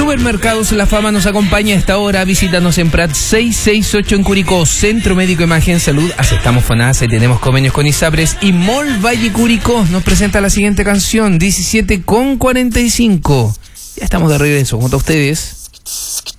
Supermercados La Fama nos acompaña a esta hora. Visítanos en Prat 668 en Curicó, Centro Médico Imagen Salud. Aceptamos FONASA y tenemos convenios con ISAPRES. Y Mall Valle Curicó nos presenta la siguiente canción, 17:45. Ya estamos de regreso junto a ustedes.